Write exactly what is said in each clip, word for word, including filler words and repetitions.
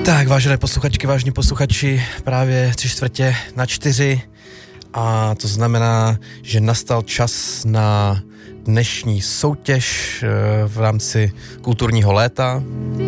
Tak, vážené posluchačky, vážní posluchači, právě tři čtvrtě na čtyři a to znamená, že nastal čas na dnešní soutěž v rámci kulturního léta.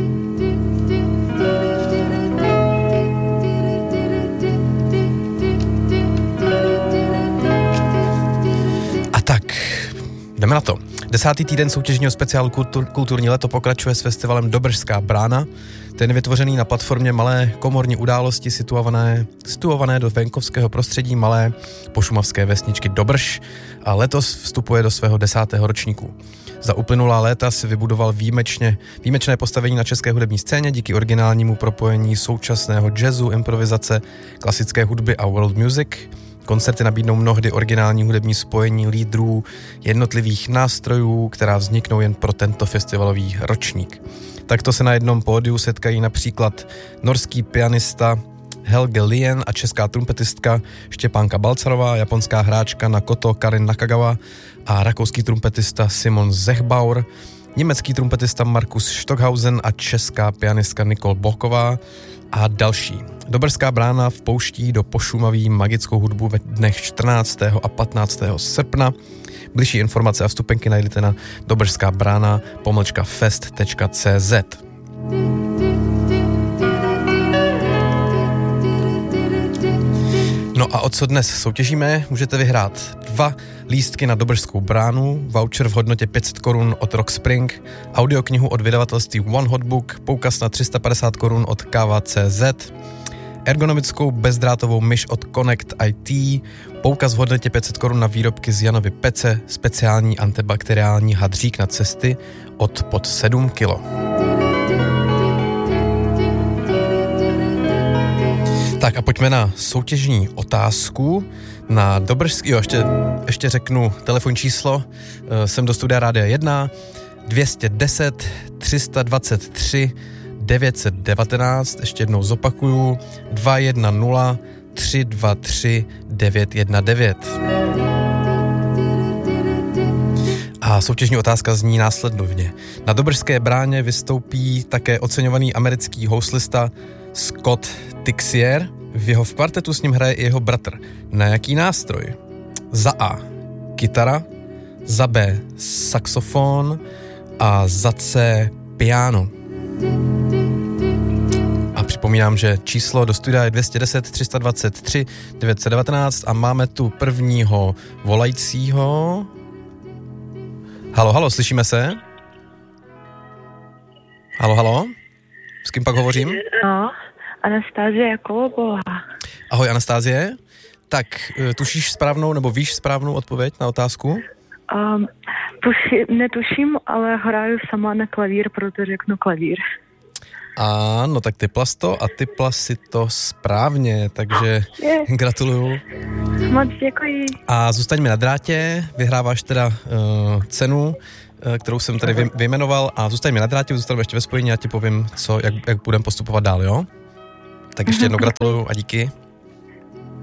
A tak, jdeme na to. Desátý týden soutěžního speciálu Kultur, Kulturní léto pokračuje s festivalem Dobržská brána. Ten je vytvořený na platformě malé komorní události situované, situované do venkovského prostředí malé pošumavské vesničky Dobrš a letos vstupuje do svého desátého ročníku. Za uplynulá léta si vybudoval výjimečně, výjimečné postavení na české hudební scéně díky originálnímu propojení současného jazzu, improvizace, klasické hudby a world music. Koncerty nabídnou mnohdy originální hudební spojení lídrů jednotlivých nástrojů, která vzniknou jen pro tento festivalový ročník. Takto se na jednom pódiu setkají například norský pianista Helge Lien a česká trumpetistka Štěpánka Balcarová, japonská hráčka na koto Karin Nakagawa a rakouský trumpetista Simon Zechbauer, německý trumpetista Markus Stockhausen a česká pianistka Nicole Boková a další. Dobrská brána vpouští do Pošumaví magickou hudbu ve dnech čtrnáctého a patnáctého srpna. Bližší informace a vstupenky najdete na dobrská brána pomlčka fest tečka cé zet. No a o co dnes soutěžíme? Můžete vyhrát dva lístky na Dobrskou bránu, voucher v hodnotě pět set korun od Rockspring, audioknihu od vydavatelství One Hot Book, poukaz na tři sta padesát korun od káva tečka cé zet, ergonomickou bezdrátovou myš od Connect í té, poukaz v hodnotě pět set korun na výrobky z Janovy pece, speciální antibakteriální hadřík na cesty od pod sedm kilo. Tak a pojďme na soutěžní otázku. Na Dobrský, jo, ještě, ještě řeknu telefonní číslo, e, jsem do studia Rádia jedna, dvě stě deset, tři sta dvacet tři, devět set devatenáct, ještě jednou zopakuju, dva jedna nula, tři dva tři, devět jedna devět. A soutěžní otázka zní následovně. Na Dobržské bráně vystoupí také oceňovaný americký houslista Scott Tixier. V jeho v kvartetu s ním hraje i jeho bratr. Na jaký nástroj? Za A. Kytara, za B. Saxofon a za C. Piano. A připomínám, že číslo do studia je dvě stě deset, tři sta dvacet tři, devět set devatenáct a máme tu prvního volajícího. Halo, halo, slyšíme se? Halo, halo? S kým pak hovořím? No, Anastázie Kolobová. Ahoj, Anastázie. Tak, tušíš správnou, nebo víš správnou odpověď na otázku? Um, tuši, netuším, ale hraju sama na klavír, proto řeknu klavír. Ano, tak typla to a typla si to správně, takže je. Gratuluju. Moc děkuji. A zůstaňme na drátě, vyhráváš teda uh, cenu, uh, kterou jsem tady vy, vyjmenoval a zůstaňme na drátě, zůstaneme ještě ve spojení a ti povím, co, jak, jak budeme postupovat dál, jo? Tak ještě jednou gratuluju a díky.